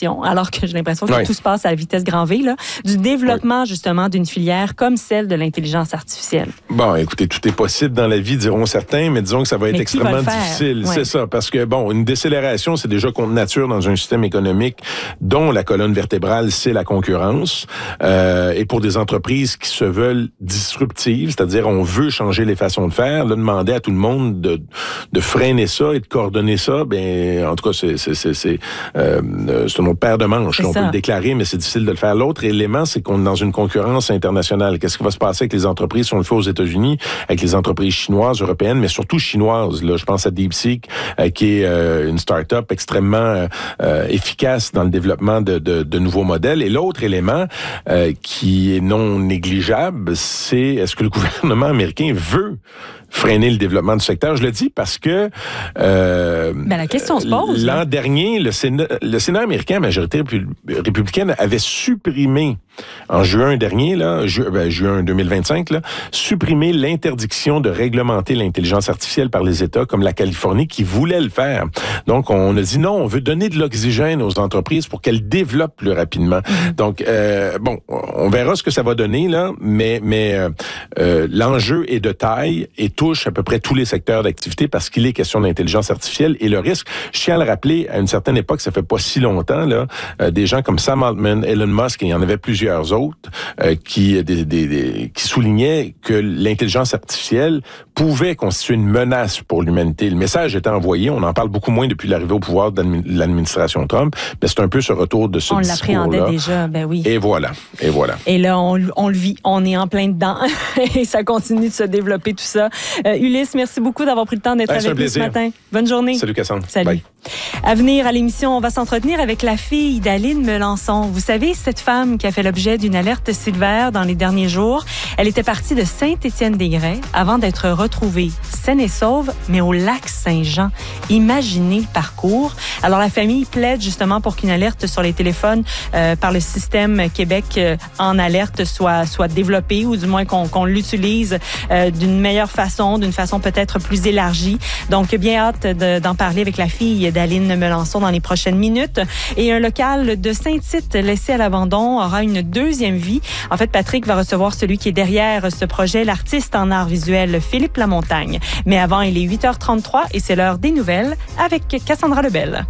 l'accélération, alors que j'ai l'impression que tout se passe à la vitesse grand V, là, du développement justement d'une filière comme celle de l'intelligence artificielle. Bon, écoutez, tout est possible dans la vie, diront certains, mais disons que ça va être extrêmement difficile. C'est ça, parce que, bon, une décélération, c'est déjà contre nature dans un système économique dont la colonne vertébrale, c'est la concurrence. Et pour des entreprises qui se veulent disruptives, c'est-à-dire on veut changer les façons de faire, là, demander à tout le monde de freiner ça et de coordonner ça, ben, en tout cas, c'est un autre paire de manches. Là, on peut le déclarer, mais c'est difficile de le faire. L'autre élément, c'est qu'on est dans une concurrence internationale. Qu'est-ce qui va se passer avec les entreprises si on le fait aux États-Unis, avec les entreprises chinoises, européennes, mais surtout chinoises. Là, je pense à DeepSeek, qui est une start-up extrêmement efficace dans le développement de nouveaux modèles. Et l'autre élément qui est non négligeable, c'est est-ce que le gouvernement américain veut freiner le développement du secteur? Je le dis parce que la question se pose. L'an dernier, le Sénat américain, à majorité républicaine, avait supprimé en juin dernier, là, juin 2025, là, supprimé l'interdiction de réglementer l'intelligence artificielle par les États comme la Californie qui voulait le faire. Donc, on a dit non, on veut donner de l'oxygène aux entreprises pour qu'elles développent plus rapidement. Donc, bon, on verra ce que ça va donner, là, mais l'enjeu est de taille et touche à peu près tous les secteurs d'activité parce qu'il est question d'intelligence artificielle et le risque, je tiens à le rappeler, à une certaine époque, ça fait pas si longtemps, là, des gens comme Sam Altman, Elon Musk, et il y en avait plusieurs autres qui soulignaient que l'intelligence artificielle pouvait constituer une menace pour l'humanité. Le message était envoyé, on en parle beaucoup moins depuis l'arrivée au pouvoir de l'administration Trump, mais c'est un peu ce retour de ce discours-là. On l'appréhendait déjà, ben oui. Et voilà. Et là, on le vit, on est en plein dedans et ça continue de se développer tout ça. Ulysse, merci beaucoup d'avoir pris le temps d'être avec nous ce matin. Bonne journée. Salut Cassandre. Salut. Bye. À venir à l'émission, on va s'entretenir avec la fille d'Aline Melançon. Vous savez, cette femme qui a fait l'objet d'une alerte Silver dans les derniers jours, elle était partie de Saint-Étienne-des-Grès avant d'être retrouvée saine et sauve, mais au lac Saint-Jean. Imaginez le parcours. Alors, la famille plaide justement pour qu'une alerte sur les téléphones par le système Québec en alerte soit développée ou du moins qu'on l'utilise d'une meilleure façon, d'une façon peut-être plus élargie. Donc, bien hâte d'en parler avec la fille d'Aline Melançon dans les prochaines minutes. Et un local de Saint-Tite laissé à l'abandon aura une deuxième vie. En fait, Patrick va recevoir celui qui est derrière ce projet, l'artiste en art visuel Philippe Lamontagne. Mais avant, il est 8h33 et c'est l'heure des nouvelles avec Cassandra Lebel.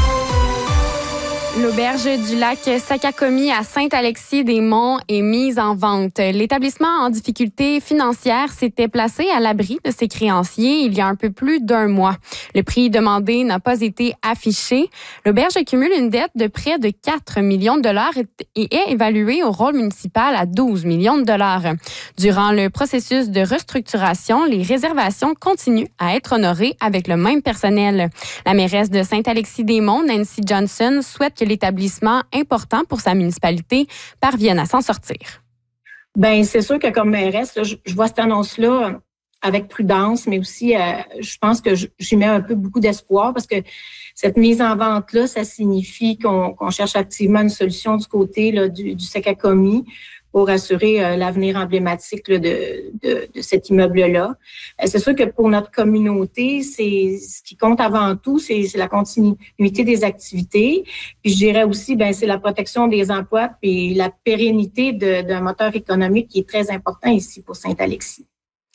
L'auberge du lac Sakakomi à Saint-Alexis-des-Monts est mise en vente. L'établissement en difficulté financière s'était placé à l'abri de ses créanciers il y a un peu plus d'un mois. Le prix demandé n'a pas été affiché. L'auberge accumule une dette de près de 4 millions de dollars et est évaluée au rôle municipal à 12 millions de dollars. Durant le processus de restructuration, les réservations continuent à être honorées avec le même personnel. La mairesse de Saint-Alexis-des-Monts, Nancy Johnson, souhaite que l'établissement important pour sa municipalité parvienne à s'en sortir. Bien, c'est sûr que comme mairesse, là, je vois cette annonce-là avec prudence, mais aussi, je pense que j'y mets un peu beaucoup d'espoir parce que cette mise en vente-là, ça signifie qu'on cherche activement une solution du côté là, du Sakakomi pour assurer l'avenir emblématique là, de cet immeuble-là. C'est sûr que pour notre communauté, c'est ce qui compte avant tout, c'est la continuité des activités. Puis je dirais aussi, c'est la protection des emplois et la pérennité d'un moteur économique qui est très important ici pour Saint-Alexis.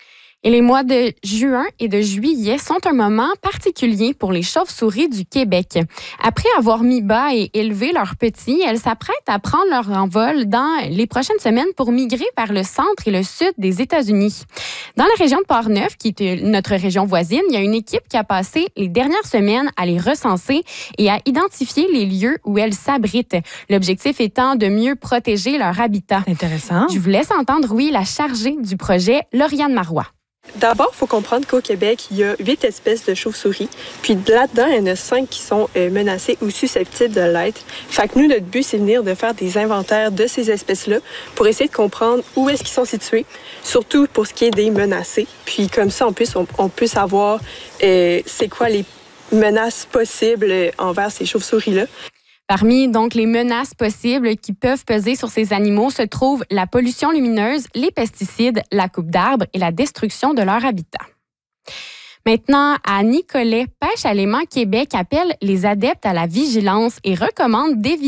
Et les mois de juin et de juillet sont un moment particulier pour les chauves-souris du Québec. Après avoir mis bas et élevé leurs petits, elles s'apprêtent à prendre leur envol dans les prochaines semaines pour migrer vers le centre et le sud des États-Unis. Dans la région de Port-Neuf, qui est notre région voisine, il y a une équipe qui a passé les dernières semaines à les recenser et à identifier les lieux où elles s'abritent. L'objectif étant de mieux protéger leur habitat. Intéressant. Je vous laisse entendre, la chargée du projet, Lauriane Marois. D'abord, il faut comprendre qu'au Québec, il y a 8 espèces de chauves-souris. Puis là-dedans, il y en a 5 qui sont menacées ou susceptibles de l'être. Fait que nous, notre but, c'est de faire des inventaires de ces espèces-là pour essayer de comprendre où est-ce qu'ils sont situés, surtout pour ce qui est des menacés. Puis comme ça, on peut savoir c'est quoi les menaces possibles envers ces chauves-souris-là. Parmi donc les menaces possibles qui peuvent peser sur ces animaux se trouvent la pollution lumineuse, les pesticides, la coupe d'arbres et la destruction de leur habitat. Maintenant, à Nicolet, Pêche à l'aimant Québec appelle les adeptes à la vigilance et recommande d'éviter